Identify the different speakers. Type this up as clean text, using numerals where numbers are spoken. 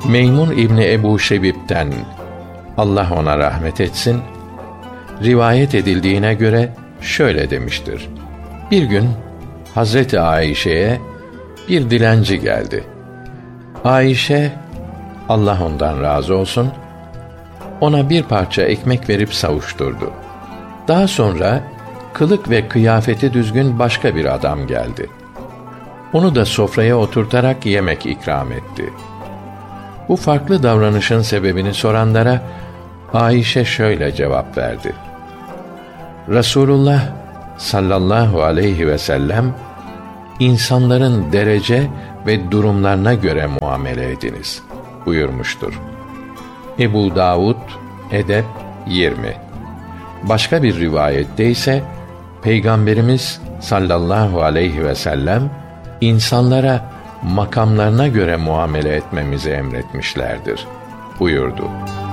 Speaker 1: Meymun İbni Ebu Şebib'den, Allah ona rahmet etsin, rivayet edildiğine göre şöyle demiştir: Bir gün Hazreti Ayşe'ye bir dilenci geldi. Ayşe, Allah ondan razı olsun, ona bir parça ekmek verip savuşturdu. Daha sonra kılık ve kıyafeti düzgün başka bir adam geldi. Onu da sofraya oturtarak yemek ikram etti. Bu farklı davranışın sebebini soranlara Ayşe şöyle cevap verdi: Resulullah sallallahu aleyhi ve sellem, insanların derece ve durumlarına göre muamele ediniz buyurmuştur. Ebu Davud Edeb 20. Başka bir rivayette ise Peygamberimiz sallallahu aleyhi ve sellem insanlara makamlarına göre muamele etmemizi emretmişlerdir buyurdu.